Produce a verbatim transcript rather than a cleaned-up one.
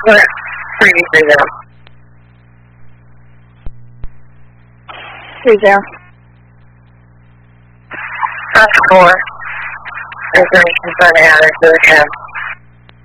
What? Three three zero. Three zero. That's four. Information on the other to the cab.